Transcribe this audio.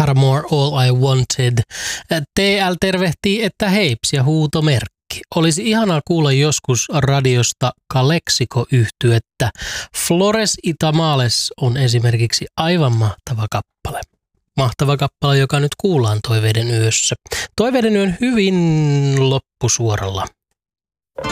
Paramore All I Wanted. TL tervehtii, että heips ja huutomerkki. Olisi ihanaa kuulla joskus radiosta Calexico-yhtyettä. Flores Itamales on esimerkiksi aivan mahtava kappale. Mahtava kappale, joka nyt kuullaan Toiveiden yössä. Toiveiden yön hyvin loppusuoralla